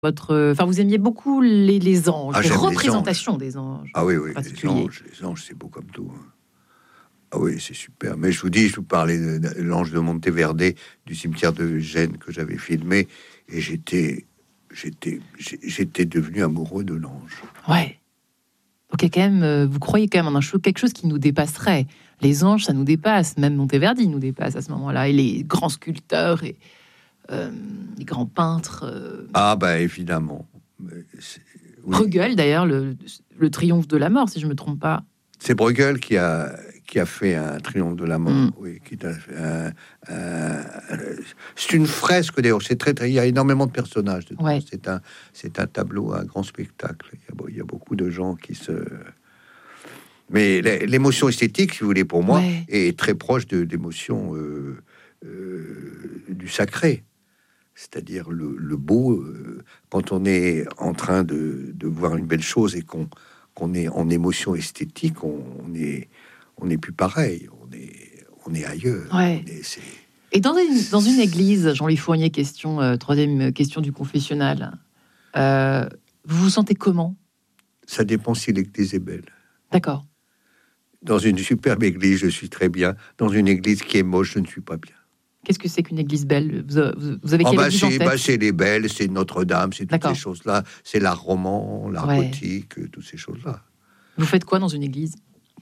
Vous aimiez beaucoup les anges, les j'aime représentations des anges. Ah oui, les anges, c'est beau comme tout. Ah oui, c'est super. Mais je vous parlais de l'ange de Monteverde, du cimetière de Gênes que j'avais filmé, et j'étais devenu amoureux de l'ange. Ouais. Donc, quand même, vous croyez quand même en quelque chose qui nous dépasserait. Les anges, ça nous dépasse. Même Monteverdi nous dépasse à ce moment-là. Et les grands sculpteurs et les grands peintres. Évidemment. Oui. Bruegel, d'ailleurs, le triomphe de la mort, si je me trompe pas. C'est Bruegel qui a fait un triomphe de la mort. Oui, c'est une fresque d'ailleurs. Il y a énormément de personnages dedans. Ouais. C'est un tableau, un grand spectacle. Il y a beaucoup de gens qui se. Mais l'émotion esthétique, si vous voulez, pour moi, est très proche de l'émotion du sacré. C'est-à-dire le beau, quand on est en train de voir une belle chose et qu'on est en émotion esthétique, on n'est plus pareil, on est ailleurs. Ouais. Et dans une église, Jean-Louis Fournier, troisième question du confessionnal, vous vous sentez comment? Ça dépend si l'église est belle. D'accord. Dans une superbe église, je suis très bien. Dans une église qui est moche, je ne suis pas bien. Qu'est-ce que c'est qu'une église belle? Vous avez quelle église en tête? C'est les belles, c'est Notre-Dame, c'est toutes ces choses-là. C'est l'art roman, l'art gothique, toutes ces choses-là. Vous faites quoi dans une église?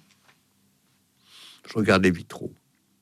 Je regarde les vitraux.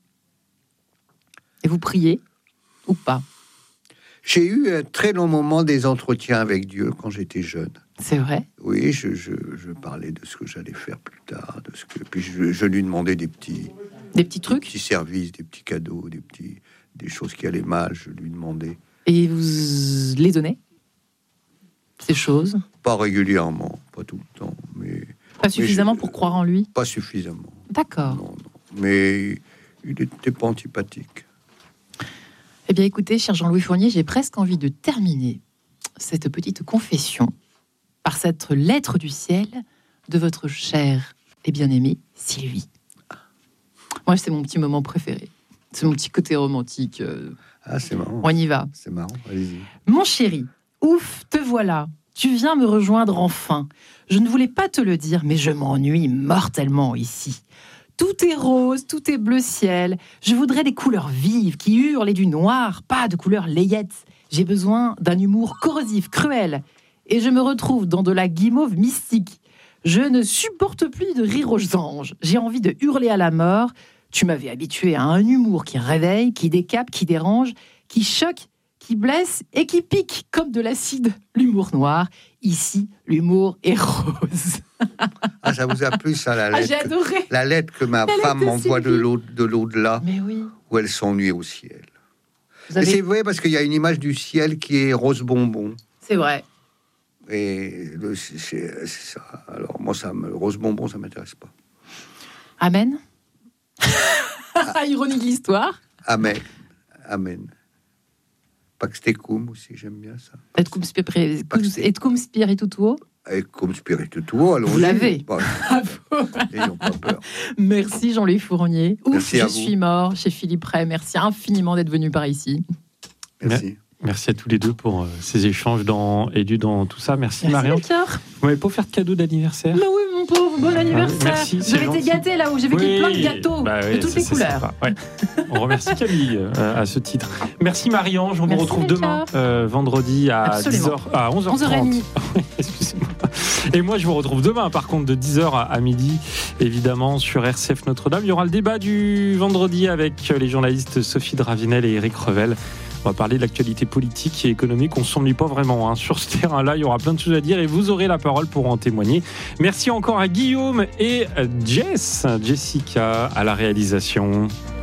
Et vous priez ou pas? J'ai eu un très long moment des entretiens avec Dieu quand j'étais jeune. C'est vrai? Oui, je parlais de ce que j'allais faire plus tard, puis je lui demandais des petits trucs, des petits services, des petits cadeaux, des choses qui allaient mal. Je lui demandais. Et vous les donnez, ces choses? Pas régulièrement, pas tout le temps, mais pas suffisamment pour croire en lui. Pas suffisamment. D'accord. Non, mais il n'était pas antipathique. Eh bien, écoutez, cher Jean-Louis Fournier, j'ai presque envie de terminer cette petite confession par cette lettre du ciel de votre chère et bien-aimée Sylvie. Moi, c'est mon petit moment préféré. C'est mon petit côté romantique. C'est marrant. On y va. C'est marrant, allez-y. Mon chéri, ouf, te voilà. Tu viens me rejoindre enfin. Je ne voulais pas te le dire, mais je m'ennuie mortellement ici. Tout est rose, tout est bleu ciel. Je voudrais des couleurs vives qui hurlent et du noir, pas de couleurs layettes. J'ai besoin d'un humour corrosif, cruel. Et je me retrouve dans de la guimauve mystique. Je ne supporte plus de rire aux anges. J'ai envie de hurler à la mort. Tu m'avais habitué à un humour qui réveille, qui décape, qui dérange, qui choque, qui blesse et qui pique comme de l'acide. L'humour noir. Ici, l'humour est rose. Ça vous a plu, ça, la lettre? J'ai adoré. La lettre que ma femme m'envoie de l'au-delà, mais oui. Où elle s'ennuie au ciel. C'est vrai, parce qu'il y a une image du ciel qui est rose bonbon. C'est vrai. Et c'est ça. Alors, moi, rose bonbon, ça m'intéresse pas. Amen. Ironique l'histoire. Amen. Pax tecum aussi, j'aime bien ça. Et cum spirituo. Et cum spirituo, allons-y. Vous l'avez. N'ayons pas peur. Merci Jean-Louis Fournier. Merci je suis mort chez Philippe Ray. Merci infiniment d'être venu par ici. Merci. Merci à tous les deux pour ces échanges dans tout ça. Merci Marion. Vous m'avez pas offert de cadeau d'anniversaire? Mais oui, mon pauvre, bon anniversaire. Merci, j'avais été gâtée là où j'ai vu qu'il y a plein de gâteaux de toutes les couleurs. On remercie Camille à ce titre. Merci Marion, je vous retrouve demain, vendredi à 11h30. Excusez-moi. Et moi, je vous retrouve demain, par contre, de 10h à midi, évidemment, sur RCF Notre-Dame. Il y aura le débat du vendredi avec les journalistes Sophie Dravinel et Éric Revel. On va parler de l'actualité politique et économique. On ne s'ennuie pas vraiment sur ce terrain-là. Il y aura plein de choses à dire et vous aurez la parole pour en témoigner. Merci encore à Guillaume et Jessica à la réalisation.